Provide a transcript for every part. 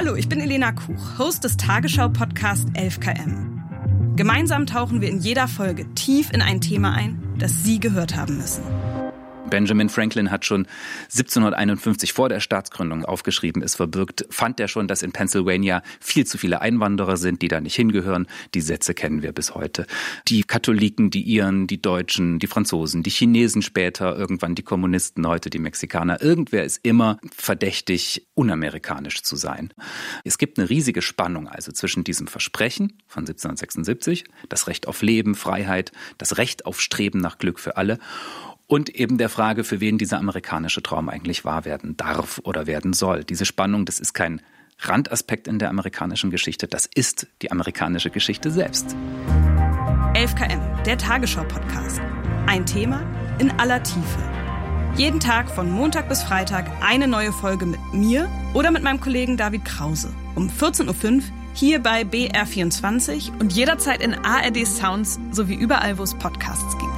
Hallo, ich bin Elena Kuch, Host des Tagesschau-Podcasts 11KM. Gemeinsam tauchen wir in jeder Folge tief in ein Thema ein, das Sie gehört haben müssen. Benjamin Franklin hat schon 1751 vor der Staatsgründung aufgeschrieben, ist verbürgt, fand er schon, dass in Pennsylvania viel zu viele Einwanderer sind, die da nicht hingehören. Die Sätze kennen wir bis heute. Die Katholiken, die Iren, die Deutschen, die Franzosen, die Chinesen später, irgendwann die Kommunisten, heute die Mexikaner. Irgendwer ist immer verdächtig, unamerikanisch zu sein. Es gibt eine riesige Spannung also zwischen diesem Versprechen von 1776, das Recht auf Leben, Freiheit, das Recht auf Streben nach Glück für alle, und eben der Frage, für wen dieser amerikanische Traum eigentlich wahr werden darf oder werden soll. Diese Spannung, das ist kein Randaspekt in der amerikanischen Geschichte, das ist die amerikanische Geschichte selbst. 11KM, der Tagesschau-Podcast. Ein Thema in aller Tiefe. Jeden Tag von Montag bis Freitag eine neue Folge mit mir oder mit meinem Kollegen David Krause. Um 14.05 Uhr hier bei BR24 und jederzeit in ARD Sounds sowie überall, wo es Podcasts gibt.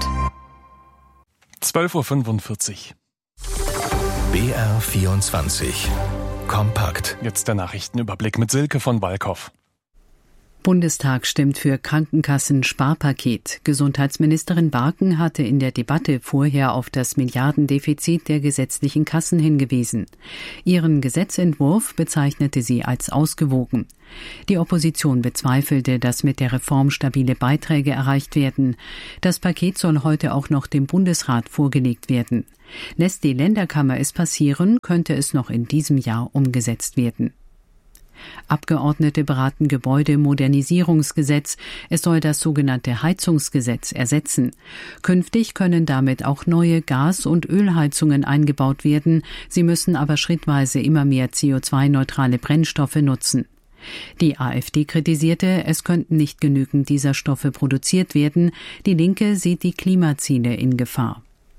12.45 Uhr. BR24 Kompakt. Jetzt der Nachrichtenüberblick mit Silke von Walkhoff. Bundestag stimmt für Krankenkassen-Sparpaket. Gesundheitsministerin Barken hatte in der Debatte vorher auf das Milliardendefizit der gesetzlichen Kassen hingewiesen. Ihren Gesetzentwurf bezeichnete sie als ausgewogen. Die Opposition bezweifelte, dass mit der Reform stabile Beiträge erreicht werden. Das Paket soll heute auch noch dem Bundesrat vorgelegt werden. Lässt die Länderkammer es passieren, könnte es noch in diesem Jahr umgesetzt werden. Abgeordnete beraten Gebäudemodernisierungsgesetz. Es soll das sogenannte Heizungsgesetz ersetzen. Künftig können damit auch neue Gas- und Ölheizungen eingebaut werden. Sie müssen aber schrittweise immer mehr CO2-neutrale Brennstoffe nutzen. Die AfD kritisierte, es könnten nicht genügend dieser Stoffe produziert werden. Die Linke sieht die Klimaziele in Gefahr.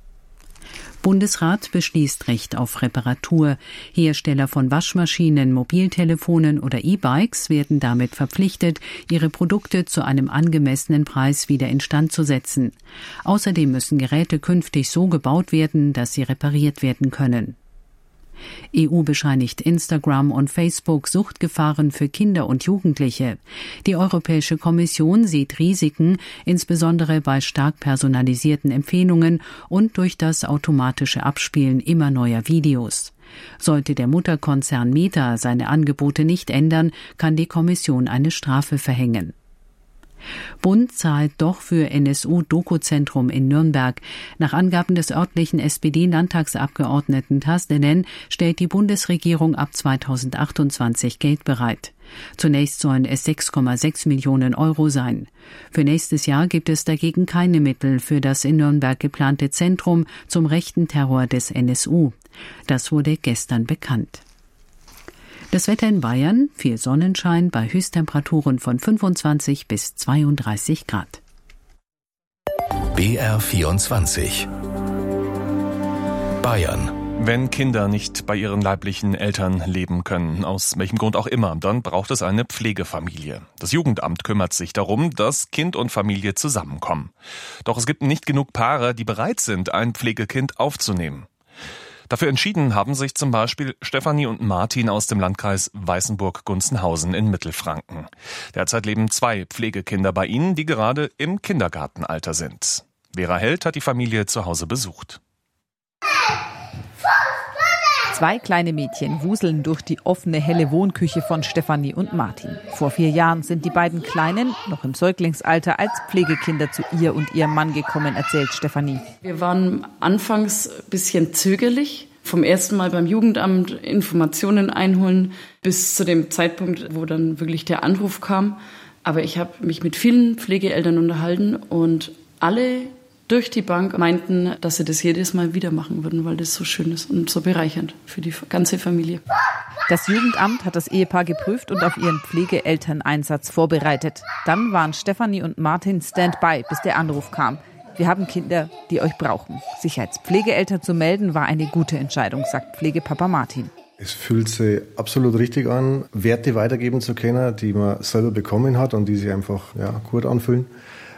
Bundesrat beschließt Recht auf Reparatur. Hersteller von Waschmaschinen, Mobiltelefonen oder E-Bikes werden damit verpflichtet, ihre Produkte zu einem angemessenen Preis wieder instand zu setzen. Außerdem müssen Geräte künftig so gebaut werden, dass sie repariert werden können. EU bescheinigt Instagram und Facebook Suchtgefahren für Kinder und Jugendliche. Die Europäische Kommission sieht Risiken, insbesondere bei stark personalisierten Empfehlungen und durch das automatische Abspielen immer neuer Videos. Sollte der Mutterkonzern Meta seine Angebote nicht ändern, kann die Kommission eine Strafe verhängen. Bund zahlt doch für NSU-Dokuzentrum in Nürnberg. Nach Angaben des örtlichen SPD-Landtagsabgeordneten Tasdelen stellt die Bundesregierung ab 2028 Geld bereit. Zunächst sollen es 6,6 Millionen Euro sein. Für nächstes Jahr gibt es dagegen keine Mittel für das in Nürnberg geplante Zentrum zum rechten Terror des NSU. Das wurde gestern bekannt. Das Wetter in Bayern, viel Sonnenschein bei Höchsttemperaturen von 25 bis 32 Grad. BR24 Bayern. Wenn Kinder nicht bei ihren leiblichen Eltern leben können, aus welchem Grund auch immer, dann braucht es eine Pflegefamilie. Das Jugendamt kümmert sich darum, dass Kind und Familie zusammenkommen. Doch es gibt nicht genug Paare, die bereit sind, ein Pflegekind aufzunehmen. Dafür entschieden haben sich zum Beispiel Stefanie und Martin aus dem Landkreis Weißenburg-Gunzenhausen in Mittelfranken. Derzeit leben 2 Pflegekinder bei ihnen, die gerade im Kindergartenalter sind. Vera Held hat die Familie zu Hause besucht. 2 kleine Mädchen wuseln durch die offene, helle Wohnküche von Stefanie und Martin. Vor 4 Jahren sind die beiden Kleinen, noch im Säuglingsalter, als Pflegekinder zu ihr und ihrem Mann gekommen, erzählt Stefanie. Wir waren anfangs ein bisschen zögerlich. Vom ersten Mal beim Jugendamt Informationen einholen bis zu dem Zeitpunkt, wo dann wirklich der Anruf kam. Aber ich habe mich mit vielen Pflegeeltern unterhalten und alle durch die Bank meinten, dass sie das jedes Mal wieder machen würden, weil das so schön ist und so bereichernd für die ganze Familie. Das Jugendamt hat das Ehepaar geprüft und auf ihren Pflegeelterneinsatz vorbereitet. Dann waren Stefanie und Martin Standby, bis der Anruf kam. Wir haben Kinder, die euch brauchen. Sich als Pflegeeltern zu melden, war eine gute Entscheidung, sagt Pflegepapa Martin. Es fühlt sich absolut richtig an, Werte weitergeben zu können, die man selber bekommen hat und die sich einfach gut anfühlen.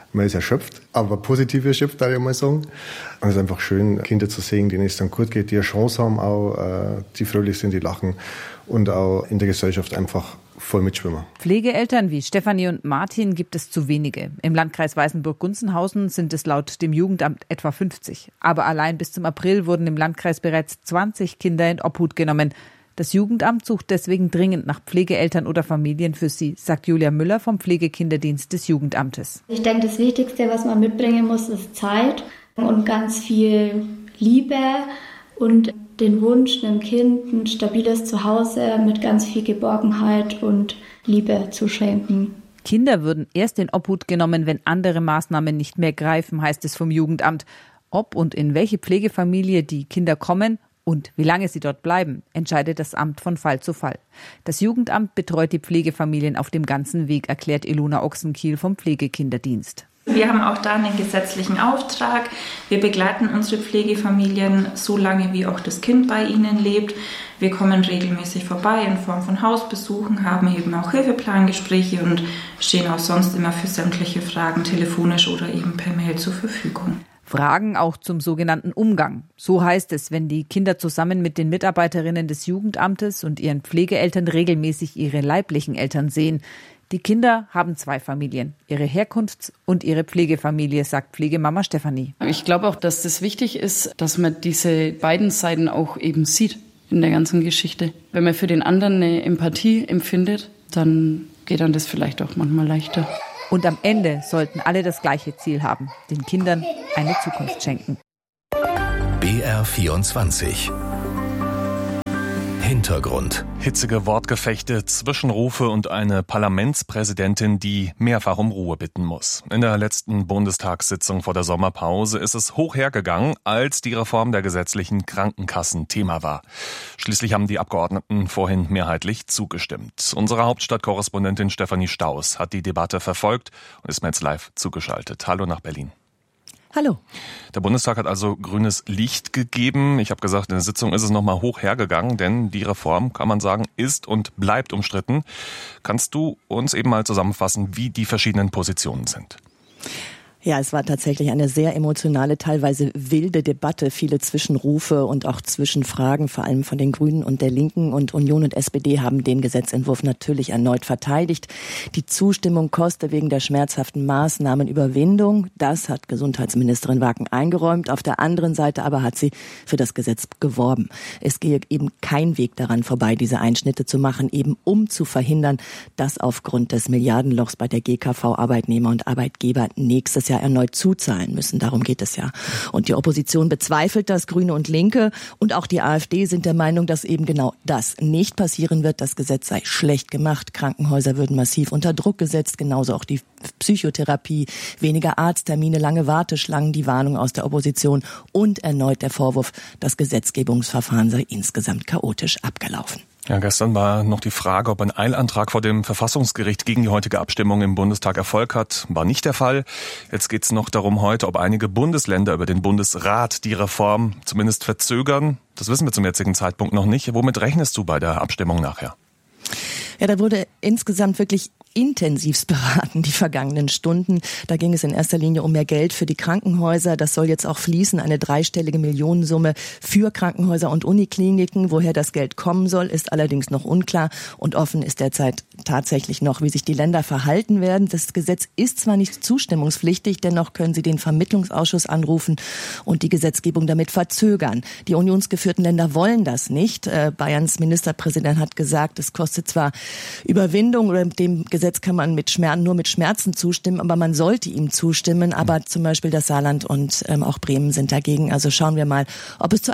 Man ist erschöpft, aber positiv erschöpft, darf ich mal sagen. Und es ist einfach schön, Kinder zu sehen, denen es dann gut geht, die eine Chance haben, auch, die fröhlich sind, die lachen und auch in der Gesellschaft einfach voll mitschwimmen. Pflegeeltern wie Stefanie und Martin gibt es zu wenige. Im Landkreis Weißenburg-Gunzenhausen sind es laut dem Jugendamt etwa 50. Aber allein bis zum April wurden im Landkreis bereits 20 Kinder in Obhut genommen. Das Jugendamt sucht deswegen dringend nach Pflegeeltern oder Familien für sie, sagt Julia Müller vom Pflegekinderdienst des Jugendamtes. Ich denke, das Wichtigste, was man mitbringen muss, ist Zeit und ganz viel Liebe und den Wunsch, einem Kind ein stabiles Zuhause mit ganz viel Geborgenheit und Liebe zu schenken. Kinder würden erst in Obhut genommen, wenn andere Maßnahmen nicht mehr greifen, heißt es vom Jugendamt. Ob und in welche Pflegefamilie die Kinder kommen und wie lange sie dort bleiben, entscheidet das Amt von Fall zu Fall. Das Jugendamt betreut die Pflegefamilien auf dem ganzen Weg, erklärt Ilona Ochsenkiel vom Pflegekinderdienst. Wir haben auch da einen gesetzlichen Auftrag. Wir begleiten unsere Pflegefamilien so lange, wie auch das Kind bei ihnen lebt. Wir kommen regelmäßig vorbei in Form von Hausbesuchen, haben eben auch Hilfeplangespräche und stehen auch sonst immer für sämtliche Fragen telefonisch oder eben per Mail zur Verfügung. Fragen auch zum sogenannten Umgang. So heißt es, wenn die Kinder zusammen mit den Mitarbeiterinnen des Jugendamtes und ihren Pflegeeltern regelmäßig ihre leiblichen Eltern sehen. Die Kinder haben 2 Familien, ihre Herkunfts- und ihre Pflegefamilie, sagt Pflegemama Stefanie. Ich glaube auch, dass das wichtig ist, dass man diese beiden Seiten auch eben sieht in der ganzen Geschichte. Wenn man für den anderen eine Empathie empfindet, dann geht dann das vielleicht auch manchmal leichter. Und am Ende sollten alle das gleiche Ziel haben, den Kindern eine Zukunft schenken. BR24 Hintergrund. Hitzige Wortgefechte, Zwischenrufe und eine Parlamentspräsidentin, die mehrfach um Ruhe bitten muss. In der letzten Bundestagssitzung vor der Sommerpause ist es hoch hergegangen, als die Reform der gesetzlichen Krankenkassen Thema war. Schließlich haben die Abgeordneten vorhin mehrheitlich zugestimmt. Unsere Hauptstadtkorrespondentin Stefanie Staus hat die Debatte verfolgt und ist mir jetzt live zugeschaltet. Hallo nach Berlin. Hallo. Der Bundestag hat also grünes Licht gegeben. Ich habe gesagt, in der Sitzung ist es nochmal hoch hergegangen, denn die Reform, kann man sagen, ist und bleibt umstritten. Kannst du uns eben mal zusammenfassen, wie die verschiedenen Positionen sind? Ja, es war tatsächlich eine sehr emotionale, teilweise wilde Debatte, viele Zwischenrufe und auch Zwischenfragen, vor allem von den Grünen und der Linken. Und Union und SPD haben den Gesetzentwurf natürlich erneut verteidigt. Die Zustimmung koste wegen der schmerzhaften Maßnahmen Überwindung. Das hat Gesundheitsministerin Wacken eingeräumt. Auf der anderen Seite aber hat sie für das Gesetz geworben. Es gehe eben kein Weg daran vorbei, diese Einschnitte zu machen, eben um zu verhindern, dass aufgrund des Milliardenlochs bei der GKV Arbeitnehmer und Arbeitgeber nächstes Jahr erneut zuzahlen müssen. Darum geht es ja. Und die Opposition bezweifelt das, Grüne und Linke. Und auch die AfD sind der Meinung, dass eben genau das nicht passieren wird. Das Gesetz sei schlecht gemacht. Krankenhäuser würden massiv unter Druck gesetzt. Genauso auch die Psychotherapie, weniger Arzttermine, lange Warteschlangen, die Warnung aus der Opposition und erneut der Vorwurf, das Gesetzgebungsverfahren sei insgesamt chaotisch abgelaufen. Ja, gestern war noch die Frage, ob ein Eilantrag vor dem Verfassungsgericht gegen die heutige Abstimmung im Bundestag Erfolg hat. War nicht der Fall. Jetzt geht es noch darum heute, ob einige Bundesländer über den Bundesrat die Reform zumindest verzögern. Das wissen wir zum jetzigen Zeitpunkt noch nicht. Womit rechnest du bei der Abstimmung nachher? Ja, da wurde insgesamt wirklich intensivst beraten die vergangenen Stunden. Da ging es in erster Linie um mehr Geld für die Krankenhäuser. Das soll jetzt auch fließen, eine 3-stellige Millionensumme für Krankenhäuser und Unikliniken. Woher das Geld kommen soll, ist allerdings noch unklar. Und offen ist derzeit tatsächlich noch, wie sich die Länder verhalten werden. Das Gesetz ist zwar nicht zustimmungspflichtig, dennoch können sie den Vermittlungsausschuss anrufen und die Gesetzgebung damit verzögern. Die unionsgeführten Länder wollen das nicht. Bayerns Ministerpräsident hat gesagt, es kostet zwar Überwindung oder dem Gesetz kann man nur mit Schmerzen zustimmen, aber man sollte ihm zustimmen. Aber zum Beispiel das Saarland und auch Bremen sind dagegen. Also schauen wir mal, ob es zu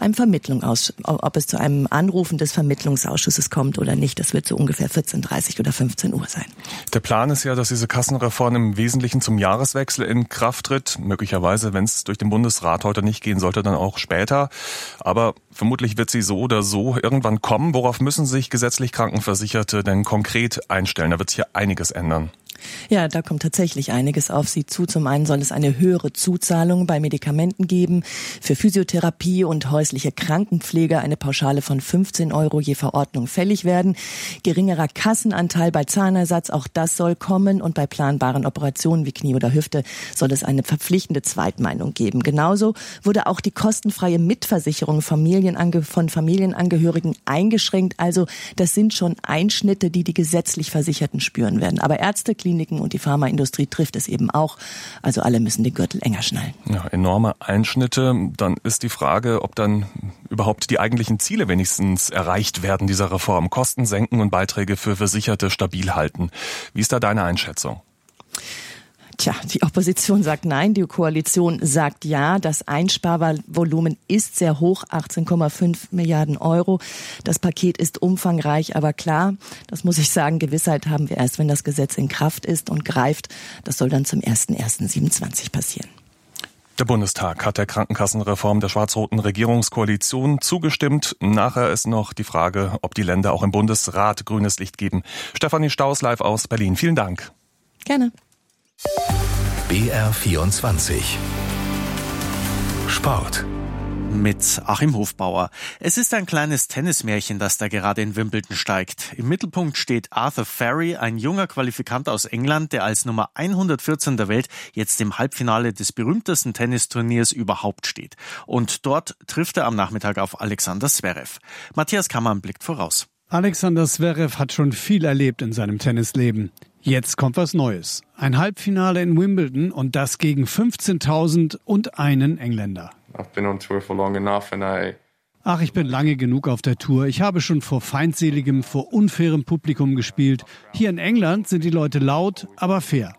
einem Anrufen des Vermittlungsausschusses kommt oder nicht. Das wird so ungefähr 14:30 oder 15 Uhr sein. Der Plan ist ja, dass diese Kassenreform im Wesentlichen zum Jahreswechsel in Kraft tritt. Möglicherweise, wenn es durch den Bundesrat heute nicht gehen sollte, dann auch später. Aber vermutlich wird sie so oder so irgendwann kommen. Worauf müssen sich gesetzlich Krankenversicherte denn konkret einstellen? Da wird sich ja einiges ändern. Ja, da kommt tatsächlich einiges auf Sie zu. Zum einen soll es eine höhere Zuzahlung bei Medikamenten geben, für Physiotherapie und häusliche Krankenpflege eine Pauschale von 15 € je Verordnung fällig werden. Geringerer Kassenanteil bei Zahnersatz, auch das soll kommen. Und bei planbaren Operationen wie Knie oder Hüfte soll es eine verpflichtende Zweitmeinung geben. Genauso wurde auch die kostenfreie Mitversicherung von Familienangehörigen eingeschränkt. Also das sind schon Einschnitte, die die gesetzlich Versicherten spüren werden. Aber Ärzte, Kliniken und die Pharmaindustrie trifft es eben auch. Also alle müssen den Gürtel enger schnallen. Ja, enorme Einschnitte. Dann ist die Frage, ob dann überhaupt die eigentlichen Ziele wenigstens erreicht werden dieser Reform. Kosten senken und Beiträge für Versicherte stabil halten. Wie ist da deine Einschätzung? Tja, die Opposition sagt nein, die Koalition sagt ja. Das Einsparvolumen ist sehr hoch, 18,5 Milliarden €. Das Paket ist umfangreich, aber klar, das muss ich sagen, Gewissheit haben wir erst, wenn das Gesetz in Kraft ist und greift. Das soll dann zum 01.01.27 passieren. Der Bundestag hat der Krankenkassenreform der schwarz-roten Regierungskoalition zugestimmt. Nachher ist noch die Frage, ob die Länder auch im Bundesrat grünes Licht geben. Stefanie Staus live aus Berlin. Vielen Dank. Gerne. BR24 Sport mit Achim Hofbauer. Es ist ein kleines Tennismärchen, das da gerade in Wimbledon steigt. Im Mittelpunkt steht Arthur Ferry, ein junger Qualifikant aus England, der als Nummer 114 der Welt jetzt im Halbfinale des berühmtesten Tennisturniers überhaupt steht. Und dort trifft er am Nachmittag auf Alexander Zverev. Matthias Kammann blickt voraus. Alexander Zverev hat schon viel erlebt in seinem Tennisleben. Jetzt kommt was Neues. Ein Halbfinale in Wimbledon und das gegen 15.000 und einen Engländer. Ach, ich bin lange genug auf der Tour. Ich habe schon vor feindseligem, vor unfairem Publikum gespielt. Hier in England sind die Leute laut, aber fair.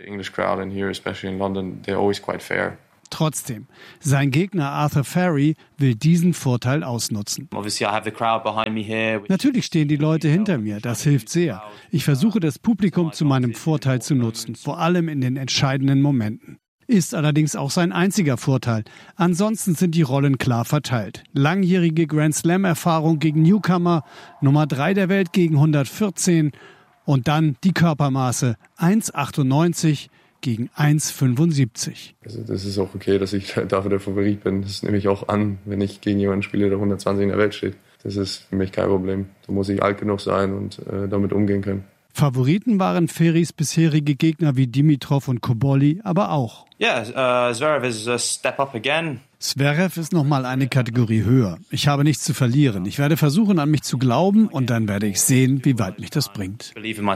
Trotzdem, sein Gegner Arthur Ferry will diesen Vorteil ausnutzen. Natürlich stehen die Leute hinter mir, das hilft sehr. Ich versuche, das Publikum zu meinem Vorteil zu nutzen, vor allem in den entscheidenden Momenten. Ist allerdings auch sein einziger Vorteil. Ansonsten sind die Rollen klar verteilt. Langjährige Grand-Slam-Erfahrung gegen Newcomer, Nummer 3 der Welt gegen 114 und dann die Körpermaße 1,98 gegen 1,75. Also das ist auch okay, dass ich dafür der Favorit bin. Das nehme ich auch an, wenn ich gegen jemanden spiele, der 120 in der Welt steht. Das ist für mich kein Problem. Da muss ich alt genug sein und damit umgehen können. Favoriten waren Ferrys bisherige Gegner wie Dimitrov und Cobolli, aber auch. Zverev is a step up again. Zverev ist nochmal eine Kategorie höher. Ich habe nichts zu verlieren. Ich werde versuchen, an mich zu glauben und dann werde ich sehen, wie weit mich das bringt.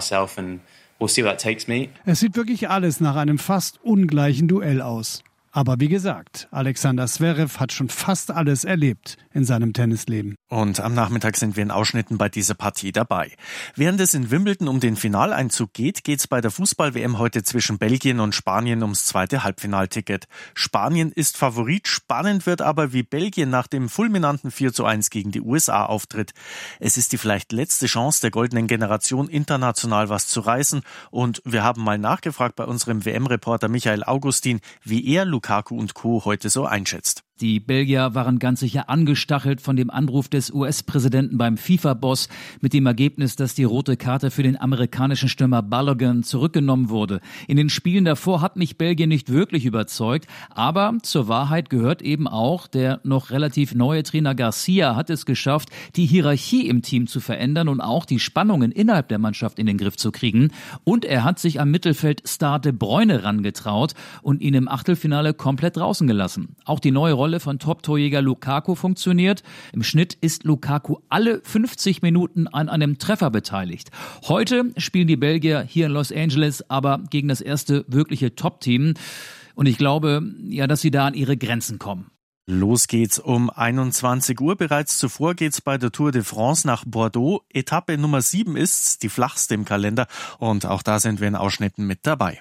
Es sieht wirklich alles nach einem fast ungleichen Duell aus. Aber wie gesagt, Alexander Zverev hat schon fast alles erlebt in seinem Tennisleben. Und am Nachmittag sind wir in Ausschnitten bei dieser Partie dabei. Während es in Wimbledon um den Finaleinzug geht, geht's bei der Fußball-WM heute zwischen Belgien und Spanien ums zweite Halbfinalticket. Spanien ist Favorit, spannend wird aber, wie Belgien nach dem fulminanten 4:1 gegen die USA auftritt. Es ist die vielleicht letzte Chance der goldenen Generation, international was zu reißen. Und wir haben mal nachgefragt bei unserem WM-Reporter Michael Augustin, wie er Lukaku und Co. heute so einschätzt. Die Belgier waren ganz sicher angestachelt von dem Anruf des US-Präsidenten beim FIFA-Boss mit dem Ergebnis, dass die rote Karte für den amerikanischen Stürmer Balogun zurückgenommen wurde. In den Spielen davor hat mich Belgien nicht wirklich überzeugt, aber zur Wahrheit gehört eben auch, der noch relativ neue Trainer Garcia hat es geschafft, die Hierarchie im Team zu verändern und auch die Spannungen innerhalb der Mannschaft in den Griff zu kriegen. Und er hat sich am Mittelfeld-Star De Bruyne rangetraut und ihn im Achtelfinale komplett draußen gelassen. Auch die neue Rolle von Top-Torjäger Lukaku funktioniert. Im Schnitt ist Lukaku alle 50 Minuten an einem Treffer beteiligt. Heute spielen die Belgier hier in Los Angeles aber gegen das erste wirkliche Top-Team. Und ich glaube, ja, dass sie da an ihre Grenzen kommen. Los geht's um 21 Uhr. Bereits zuvor geht's bei der Tour de France nach Bordeaux. Etappe Nummer 7 ist's, die flachste im Kalender. Und auch da sind wir in Ausschnitten mit dabei.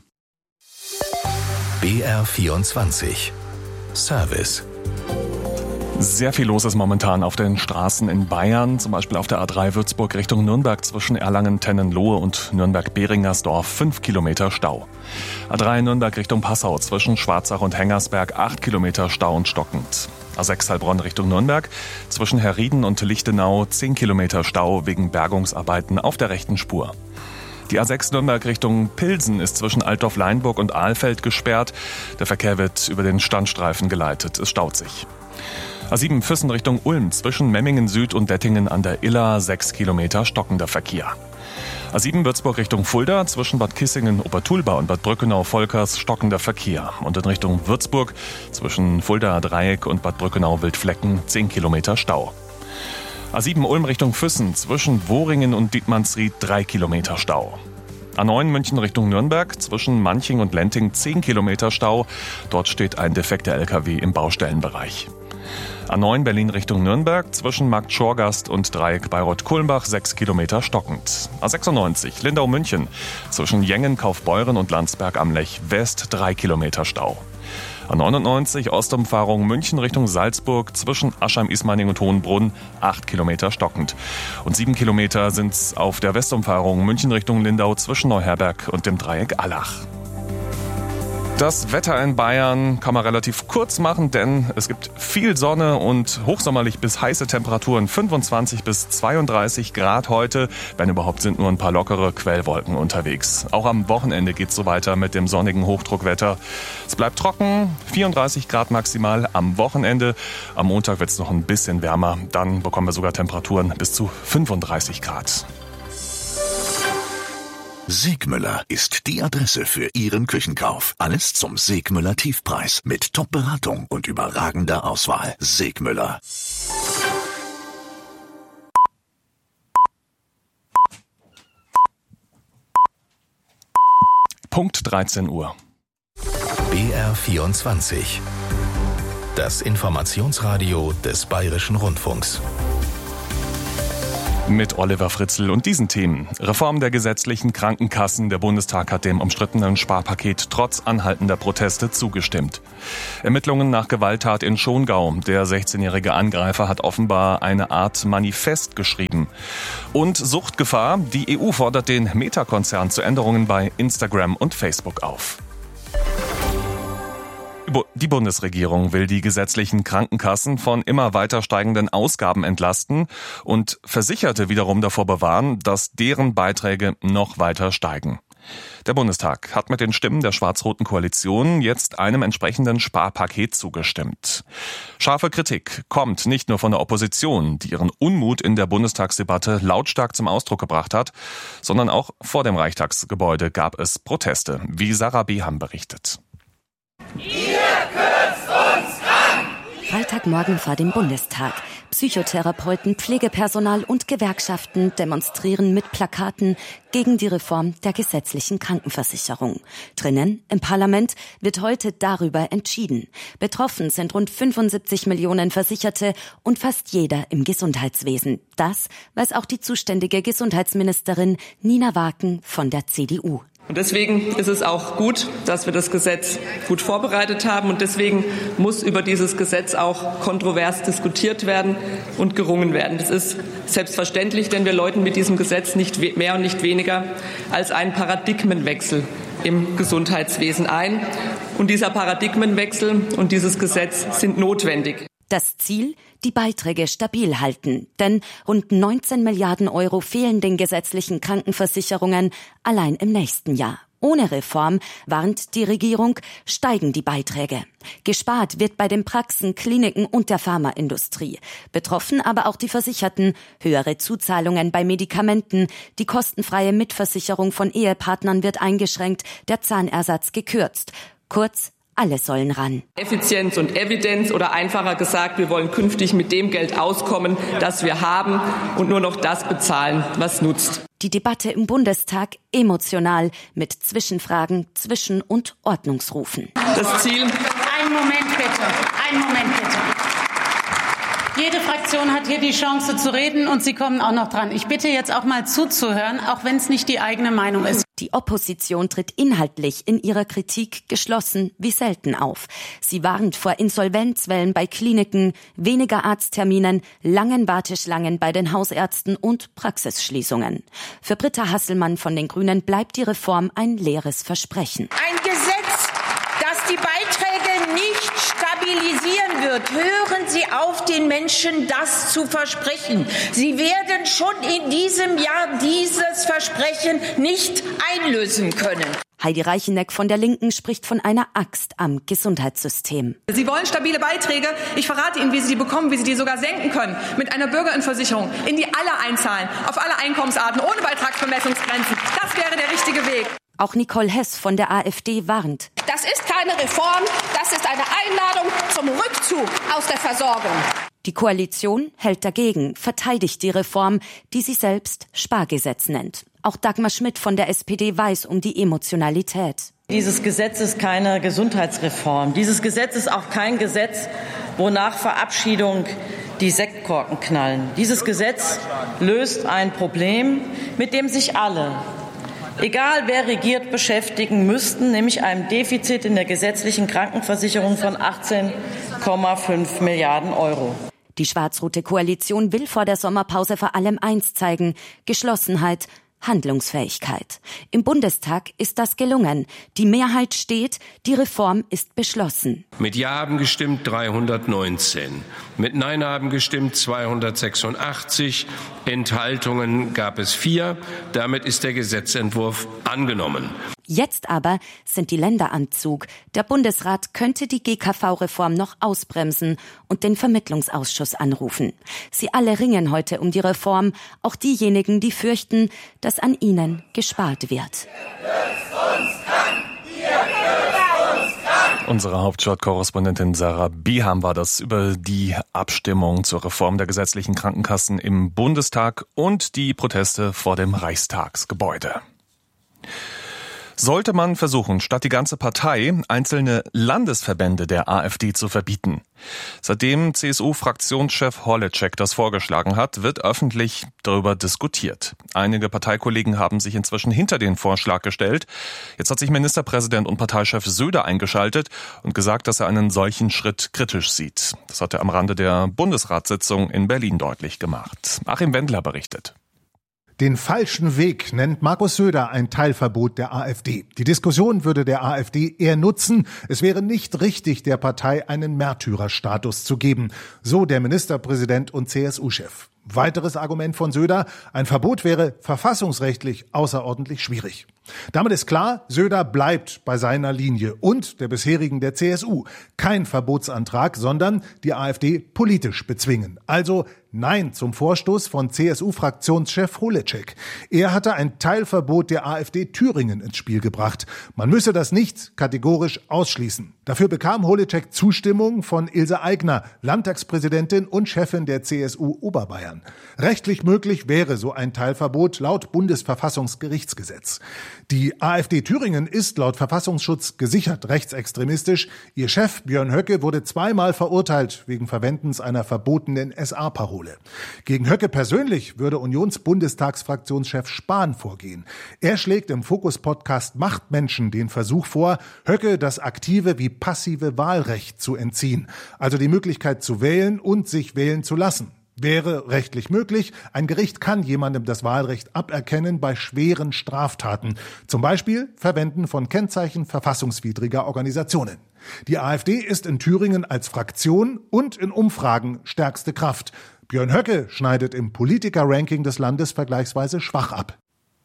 BR24 Service. Sehr viel los ist momentan auf den Straßen in Bayern, zum Beispiel auf der A3 Würzburg Richtung Nürnberg zwischen Erlangen-Tennenlohe und Nürnberg-Beringersdorf 5 Kilometer Stau. A3 Nürnberg Richtung Passau zwischen Schwarzach und Hengersberg 8 Kilometer Stau und stockend. A6 Heilbronn Richtung Nürnberg zwischen Herrieden und Lichtenau 10 Kilometer Stau wegen Bergungsarbeiten auf der rechten Spur. Die A6 Nürnberg Richtung Pilsen ist zwischen Altdorf-Leinburg und Ahlfeld gesperrt. Der Verkehr wird über den Standstreifen geleitet. Es staut sich. A7 Füssen Richtung Ulm zwischen Memmingen Süd und Dettingen an der Iller 6 Kilometer stockender Verkehr. A7 Würzburg Richtung Fulda zwischen Bad Kissingen, Obertulba und Bad Brückenau-Volkers stockender Verkehr. Und in Richtung Würzburg zwischen Fulda Dreieck und Bad Brückenau-Wildflecken 10 Kilometer Stau. A7 Ulm Richtung Füssen zwischen Woringen und Dietmannsried 3 Kilometer Stau. A9 München Richtung Nürnberg zwischen Manching und Lenting 10 Kilometer Stau. Dort steht ein defekter LKW im Baustellenbereich. A9 Berlin Richtung Nürnberg zwischen Markt Schorgast und Dreieck Bayreuth-Kulmbach 6 Kilometer stockend. A96 Lindau München zwischen Jengen, Kaufbeuren und Landsberg am Lech West 3 Kilometer Stau. A99 Ostumfahrung München Richtung Salzburg zwischen Aschheim-Ismaning und Hohenbrunn 8 Kilometer stockend. Und 7 Kilometer sind's auf der Westumfahrung München Richtung Lindau zwischen Neuherberg und dem Dreieck Allach. Das Wetter in Bayern kann man relativ kurz machen, denn es gibt viel Sonne und hochsommerlich bis heiße Temperaturen, 25 bis 32 Grad heute. Wenn überhaupt, sind nur ein paar lockere Quellwolken unterwegs. Auch am Wochenende geht es so weiter mit dem sonnigen Hochdruckwetter. Es bleibt trocken, 34 Grad maximal am Wochenende. Am Montag wird es noch ein bisschen wärmer. Dann bekommen wir sogar Temperaturen bis zu 35 Grad. Segmüller ist die Adresse für Ihren Küchenkauf. Alles zum Segmüller Tiefpreis mit Top-Beratung und überragender Auswahl. Segmüller. Punkt 13 Uhr. BR24. Das Informationsradio des Bayerischen Rundfunks. Mit Oliver Fritzl und diesen Themen. Reform der gesetzlichen Krankenkassen. Der Bundestag hat dem umstrittenen Sparpaket trotz anhaltender Proteste zugestimmt. Ermittlungen nach Gewalttat in Schongau. Der 16-jährige Angreifer hat offenbar eine Art Manifest geschrieben. Und Suchtgefahr. Die EU fordert den Meta-Konzern zu Änderungen bei Instagram und Facebook auf. Die Bundesregierung will die gesetzlichen Krankenkassen von immer weiter steigenden Ausgaben entlasten und Versicherte wiederum davor bewahren, dass deren Beiträge noch weiter steigen. Der Bundestag hat mit den Stimmen der schwarz-roten Koalition jetzt einem entsprechenden Sparpaket zugestimmt. Scharfe Kritik kommt nicht nur von der Opposition, die ihren Unmut in der Bundestagsdebatte lautstark zum Ausdruck gebracht hat, sondern auch vor dem Reichstagsgebäude gab es Proteste, wie Sarah Beham berichtet. Ihr kürzt uns krank! Freitagmorgen vor dem Bundestag. Psychotherapeuten, Pflegepersonal und Gewerkschaften demonstrieren mit Plakaten gegen die Reform der gesetzlichen Krankenversicherung. Drinnen im Parlament wird heute darüber entschieden. Betroffen sind rund 75 Millionen Versicherte und fast jeder im Gesundheitswesen. Das weiß auch die zuständige Gesundheitsministerin Nina Waken von der CDU. Und deswegen ist es auch gut, dass wir das Gesetz gut vorbereitet haben. Und deswegen muss über dieses Gesetz auch kontrovers diskutiert werden und gerungen werden. Das ist selbstverständlich, denn wir läuten mit diesem Gesetz nicht mehr und nicht weniger als einen Paradigmenwechsel im Gesundheitswesen ein. Und dieser Paradigmenwechsel und dieses Gesetz sind notwendig. Das Ziel? Die Beiträge stabil halten. Denn rund 19 Milliarden Euro fehlen den gesetzlichen Krankenversicherungen allein im nächsten Jahr. Ohne Reform, warnt die Regierung, steigen die Beiträge. Gespart wird bei den Praxen, Kliniken und der Pharmaindustrie. Betroffen aber auch die Versicherten. Höhere Zuzahlungen bei Medikamenten. Die kostenfreie Mitversicherung von Ehepartnern wird eingeschränkt. Der Zahnersatz gekürzt. Kurz, alle sollen ran. Effizienz und Evidenz oder einfacher gesagt, wir wollen künftig mit dem Geld auskommen, das wir haben und nur noch das bezahlen, was nutzt. Die Debatte im Bundestag emotional mit Zwischenfragen, Zwischen- und Ordnungsrufen. Das Ziel... Einen Moment bitte. Jede Fraktion hat hier die Chance zu reden und Sie kommen auch noch dran. Ich bitte jetzt auch mal zuzuhören, auch wenn es nicht die eigene Meinung ist. Die Opposition tritt inhaltlich in ihrer Kritik geschlossen wie selten auf. Sie warnt vor Insolvenzwellen bei Kliniken, weniger Arztterminen, langen Warteschlangen bei den Hausärzten und Praxisschließungen. Für Britta Hasselmann von den Grünen bleibt die Reform ein leeres Versprechen. Ein Gesetz, das die Beiträge nicht stabilisieren wird. wird, hören Sie auf, den Menschen das zu versprechen. Sie werden schon in diesem Jahr dieses Versprechen nicht einlösen können. Heidi Reicheneck von der Linken spricht von einer Axt am Gesundheitssystem. Sie wollen stabile Beiträge. Ich verrate Ihnen, wie Sie die bekommen, wie Sie die sogar senken können. Mit einer Bürgerinnenversicherung, in die alle einzahlen, auf alle Einkommensarten, ohne Beitragsbemessungsgrenzen. Das wäre der richtige Weg. Auch Nicole Hess von der AfD warnt. Das ist keine Reform, das ist eine Einladung zum Rückzug aus der Versorgung. Die Koalition hält dagegen, verteidigt die Reform, die sie selbst Spargesetz nennt. Auch Dagmar Schmidt von der SPD weiß um die Emotionalität. Dieses Gesetz ist keine Gesundheitsreform. Dieses Gesetz ist auch kein Gesetz, wo nach Verabschiedung die Sektkorken knallen. Dieses Gesetz löst ein Problem, mit dem sich alle, egal wer regiert, beschäftigen müssten, nämlich einem Defizit in der gesetzlichen Krankenversicherung von 18,5 Milliarden Euro. Die schwarz-rote Koalition will vor der Sommerpause vor allem eins zeigen: Geschlossenheit, Handlungsfähigkeit. Im Bundestag ist das gelungen. Die Mehrheit steht, die Reform ist beschlossen. Mit Ja haben gestimmt 319, mit Nein haben gestimmt 286, Enthaltungen gab es 4. Damit ist der Gesetzentwurf angenommen. Jetzt aber sind die Länder am Zug. Der Bundesrat könnte die GKV-Reform noch ausbremsen und den Vermittlungsausschuss anrufen. Sie alle ringen heute um die Reform, auch diejenigen, die fürchten, dass an ihnen gespart wird. Unsere Hauptstadt-Korrespondentin Sarah Biham war das über die Abstimmung zur Reform der gesetzlichen Krankenkassen im Bundestag und die Proteste vor dem Reichstagsgebäude. Sollte man versuchen, statt die ganze Partei einzelne Landesverbände der AfD zu verbieten. Seitdem CSU-Fraktionschef Holleczek das vorgeschlagen hat, wird öffentlich darüber diskutiert. Einige Parteikollegen haben sich inzwischen hinter den Vorschlag gestellt. Jetzt hat sich Ministerpräsident und Parteichef Söder eingeschaltet und gesagt, dass er einen solchen Schritt kritisch sieht. Das hat er am Rande der Bundesratssitzung in Berlin deutlich gemacht. Achim Wendler berichtet. Den falschen Weg nennt Markus Söder ein Teilverbot der AfD. Die Diskussion würde der AfD eher nutzen. Es wäre nicht richtig, der Partei einen Märtyrerstatus zu geben. So der Ministerpräsident und CSU-Chef. Weiteres Argument von Söder: Ein Verbot wäre verfassungsrechtlich außerordentlich schwierig. Damit ist klar, Söder bleibt bei seiner Linie und der bisherigen der CSU. Kein Verbotsantrag, sondern die AfD politisch bezwingen. Also Nein zum Vorstoß von CSU-Fraktionschef Holleczek. Er hatte ein Teilverbot der AfD Thüringen ins Spiel gebracht. Man müsse das nicht kategorisch ausschließen. Dafür bekam Holleczek Zustimmung von Ilse Aigner, Landtagspräsidentin und Chefin der CSU Oberbayern. Rechtlich möglich wäre so ein Teilverbot laut Bundesverfassungsgerichtsgesetz. Die AfD Thüringen ist laut Verfassungsschutz gesichert rechtsextremistisch. Ihr Chef Björn Höcke wurde 2-mal verurteilt wegen Verwendens einer verbotenen SA-Parole. Gegen Höcke persönlich würde Unionsbundestagsfraktionschef Spahn vorgehen. Er schlägt im Fokus-Podcast Machtmenschen den Versuch vor, Höcke das aktive wie passive Wahlrecht zu entziehen. Also die Möglichkeit zu wählen und sich wählen zu lassen. Wäre rechtlich möglich. Ein Gericht kann jemandem das Wahlrecht aberkennen bei schweren Straftaten. Zum Beispiel Verwenden von Kennzeichen verfassungswidriger Organisationen. Die AfD ist in Thüringen als Fraktion und in Umfragen stärkste Kraft. Björn Höcke schneidet im Politiker-Ranking des Landes vergleichsweise schwach ab.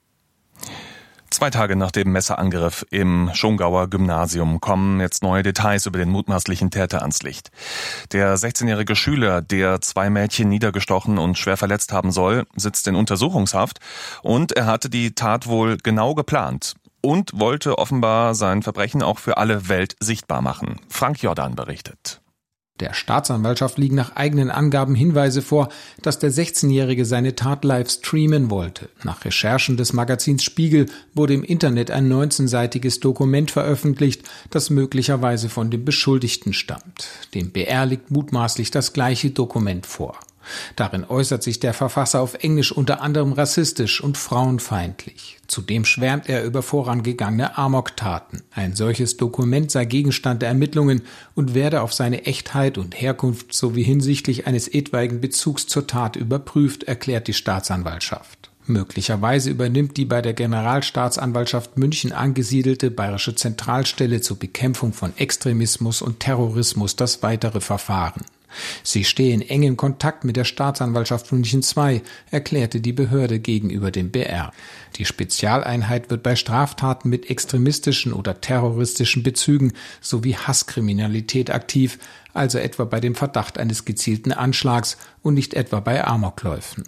2 Tage nach dem Messerangriff im Schongauer Gymnasium kommen jetzt neue Details über den mutmaßlichen Täter ans Licht. Der 16-jährige Schüler, der 2 Mädchen niedergestochen und schwer verletzt haben soll, sitzt in Untersuchungshaft und er hatte die Tat wohl genau geplant und wollte offenbar sein Verbrechen auch für alle Welt sichtbar machen. Frank Jordan berichtet. Der Staatsanwaltschaft liegen nach eigenen Angaben Hinweise vor, dass der 16-Jährige seine Tat live streamen wollte. Nach Recherchen des Magazins Spiegel wurde im Internet ein 19-seitiges Dokument veröffentlicht, das möglicherweise von dem Beschuldigten stammt. Dem BR liegt mutmaßlich das gleiche Dokument vor. Darin äußert sich der Verfasser auf Englisch unter anderem rassistisch und frauenfeindlich. Zudem schwärmt er über vorangegangene Amoktaten. Ein solches Dokument sei Gegenstand der Ermittlungen und werde auf seine Echtheit und Herkunft sowie hinsichtlich eines etwaigen Bezugs zur Tat überprüft, erklärt die Staatsanwaltschaft. Möglicherweise übernimmt die bei der Generalstaatsanwaltschaft München angesiedelte Bayerische Zentralstelle zur Bekämpfung von Extremismus und Terrorismus das weitere Verfahren. Sie stehe in engem Kontakt mit der Staatsanwaltschaft München II, erklärte die Behörde gegenüber dem BR. Die Spezialeinheit wird bei Straftaten mit extremistischen oder terroristischen Bezügen sowie Hasskriminalität aktiv, also etwa bei dem Verdacht eines gezielten Anschlags und nicht etwa bei Amokläufen.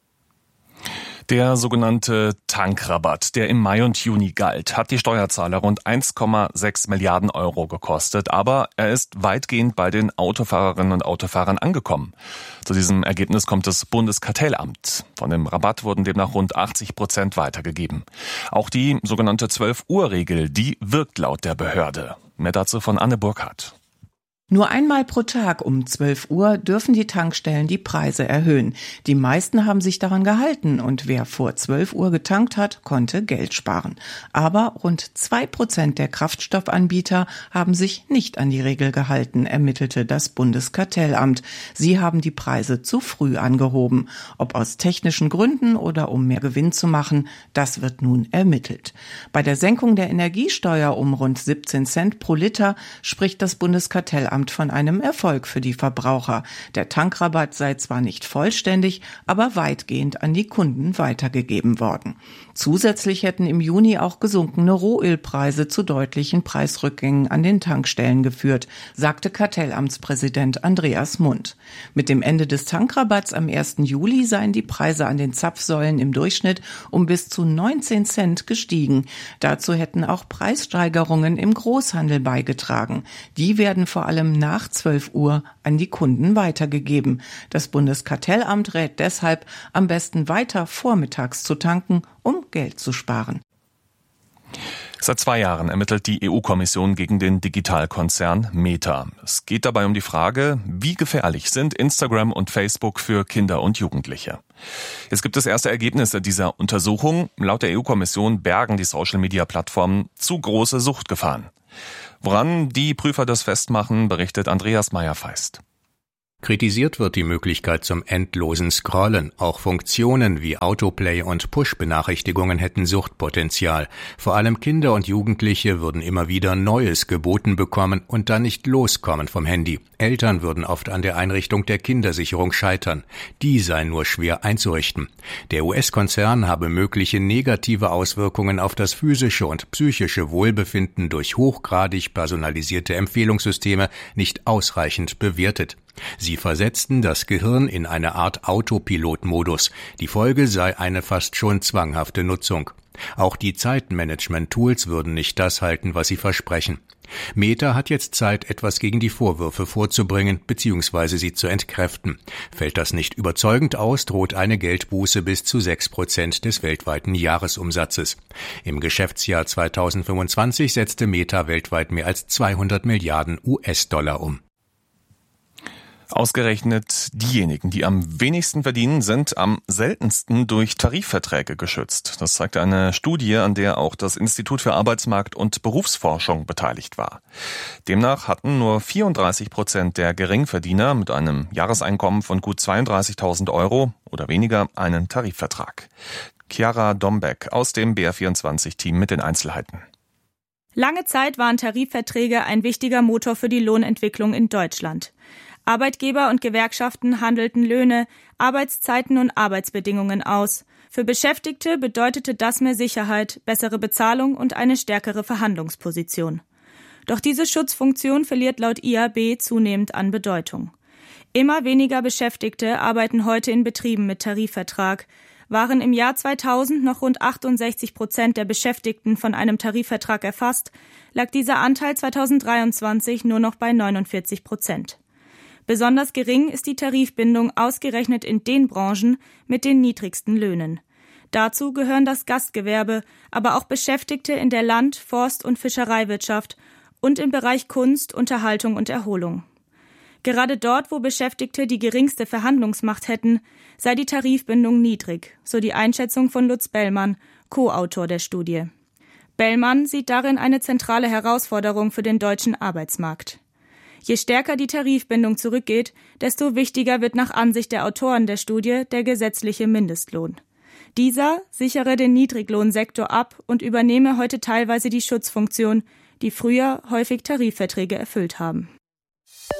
Der sogenannte Tankrabatt, der im Mai und Juni galt, hat die Steuerzahler rund 1,6 Milliarden Euro gekostet. Aber er ist weitgehend bei den Autofahrerinnen und Autofahrern angekommen. Zu diesem Ergebnis kommt das Bundeskartellamt. Von dem Rabatt wurden demnach rund 80% weitergegeben. Auch die sogenannte 12-Uhr-Regel, die wirkt laut der Behörde. Mehr dazu von Anne Burkhardt. Nur einmal pro Tag um 12 Uhr dürfen die Tankstellen die Preise erhöhen. Die meisten haben sich daran gehalten und wer vor 12 Uhr getankt hat, konnte Geld sparen. Aber rund 2% der Kraftstoffanbieter haben sich nicht an die Regel gehalten, ermittelte das Bundeskartellamt. Sie haben die Preise zu früh angehoben. Ob aus technischen Gründen oder um mehr Gewinn zu machen, das wird nun ermittelt. Bei der Senkung der Energiesteuer um rund 17 Cent pro Liter spricht das Bundeskartellamt von einem Erfolg für die Verbraucher. Der Tankrabatt sei zwar nicht vollständig, aber weitgehend an die Kunden weitergegeben worden. Zusätzlich hätten im Juni auch gesunkene Rohölpreise zu deutlichen Preisrückgängen an den Tankstellen geführt, sagte Kartellamtspräsident Andreas Mund. Mit dem Ende des Tankrabatts am 1. Juli seien die Preise an den Zapfsäulen im Durchschnitt um bis zu 19 Cent gestiegen. Dazu hätten auch Preissteigerungen im Großhandel beigetragen. Die werden vor allem nach 12 Uhr an die Kunden weitergegeben. Das Bundeskartellamt rät deshalb, am besten weiter vormittags zu tanken, um Geld zu sparen. Seit 2 Jahren ermittelt die EU-Kommission gegen den Digitalkonzern Meta. Es geht dabei um die Frage, wie gefährlich sind Instagram und Facebook für Kinder und Jugendliche. Jetzt gibt es erste Ergebnisse dieser Untersuchung. Laut der EU-Kommission bergen die Social-Media-Plattformen zu große Suchtgefahren. Woran die Prüfer das festmachen, berichtet Andreas Meyer-Feist. Kritisiert wird die Möglichkeit zum endlosen Scrollen. Auch Funktionen wie Autoplay und Push-Benachrichtigungen hätten Suchtpotenzial. Vor allem Kinder und Jugendliche würden immer wieder Neues geboten bekommen und dann nicht loskommen vom Handy. Eltern würden oft an der Einrichtung der Kindersicherung scheitern. Die sei nur schwer einzurichten. Der US-Konzern habe mögliche negative Auswirkungen auf das physische und psychische Wohlbefinden durch hochgradig personalisierte Empfehlungssysteme nicht ausreichend bewertet. Sie versetzten das Gehirn in eine Art Autopilot-Modus. Die Folge sei eine fast schon zwanghafte Nutzung. Auch die Zeitmanagement-Tools würden nicht das halten, was sie versprechen. Meta hat jetzt Zeit, etwas gegen die Vorwürfe vorzubringen bzw. sie zu entkräften. Fällt das nicht überzeugend aus, droht eine Geldbuße bis zu 6% des weltweiten Jahresumsatzes. Im Geschäftsjahr 2025 setzte Meta weltweit mehr als 200 Milliarden US-Dollar um. Ausgerechnet diejenigen, die am wenigsten verdienen, sind am seltensten durch Tarifverträge geschützt. Das zeigt eine Studie, an der auch das Institut für Arbeitsmarkt- und Berufsforschung beteiligt war. Demnach hatten nur 34% der Geringverdiener mit einem Jahreseinkommen von gut 32.000 Euro oder weniger einen Tarifvertrag. Chiara Dombeck aus dem BR24-Team mit den Einzelheiten. Lange Zeit waren Tarifverträge ein wichtiger Motor für die Lohnentwicklung in Deutschland. Arbeitgeber und Gewerkschaften handelten Löhne, Arbeitszeiten und Arbeitsbedingungen aus. Für Beschäftigte bedeutete das mehr Sicherheit, bessere Bezahlung und eine stärkere Verhandlungsposition. Doch diese Schutzfunktion verliert laut IAB zunehmend an Bedeutung. Immer weniger Beschäftigte arbeiten heute in Betrieben mit Tarifvertrag. Waren im Jahr 2000 noch rund 68% der Beschäftigten von einem Tarifvertrag erfasst, lag dieser Anteil 2023 nur noch bei 49%. Besonders gering ist die Tarifbindung ausgerechnet in den Branchen mit den niedrigsten Löhnen. Dazu gehören das Gastgewerbe, aber auch Beschäftigte in der Land-, Forst- und Fischereiwirtschaft und im Bereich Kunst, Unterhaltung und Erholung. Gerade dort, wo Beschäftigte die geringste Verhandlungsmacht hätten, sei die Tarifbindung niedrig, so die Einschätzung von Lutz Bellmann, Co-Autor der Studie. Bellmann sieht darin eine zentrale Herausforderung für den deutschen Arbeitsmarkt. Je stärker die Tarifbindung zurückgeht, desto wichtiger wird nach Ansicht der Autoren der Studie der gesetzliche Mindestlohn. Dieser sichere den Niedriglohnsektor ab und übernehme heute teilweise die Schutzfunktion, die früher häufig Tarifverträge erfüllt haben.